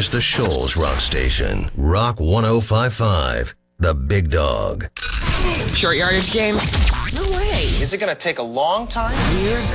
just the Shoals rock station. Rock 105.5, the big dog. Short yardage game? No way. Is it going to take a long time? You're